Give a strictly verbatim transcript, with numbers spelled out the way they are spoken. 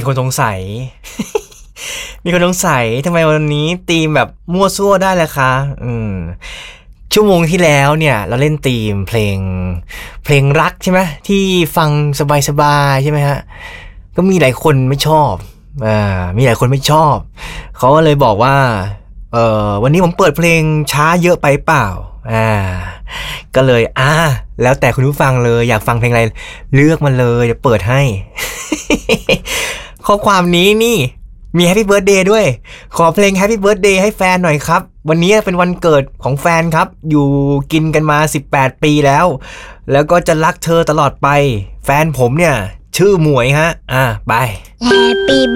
คนสงสัย มีคนสงสัยทำไมวันนี้ธีมแบบมั่วซั่วได้ล่ะคะอืมชั่วโมงที่แล้วเนี่ยเราเล่นธีมเพลงเพลงรักใช่ไหมที่ฟังสบายๆใช่ไหมฮะก็มีหลายคนไม่ชอบอ่ามีหลายคนไม่ชอบเขาก็เลยบอกว่าเออวันนี้ผมเปิดเพลงช้าเยอะไปเปล่าอ่าก็เลยอ่าแล้วแต่คุณผู้ฟังเลยอยากฟังเพลงอะไรเลือกมาเลยเดี๋ยวเปิดให้ ข้อความนี้นี่มี Happy Birthday ด้วยขอเพลง Happy Birthday ให้แฟนหน่อยครับวันนี้เป็นวันเกิดของแฟนครับอยู่กินกันมาสิบแปดปีแล้วแล้วก็จะรักเธอตลอดไปแฟนผมเนี่ยชื่อหมวยฮะอ่ะไป Happy